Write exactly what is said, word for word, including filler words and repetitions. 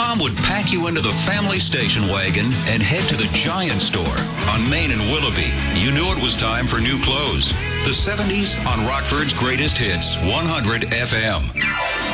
Mom would pack you into the family station wagon and head to the Giant store on Main and Willoughby. You knew it was time for new clothes. The seventies on Rockford's Greatest Hits, one hundred F M.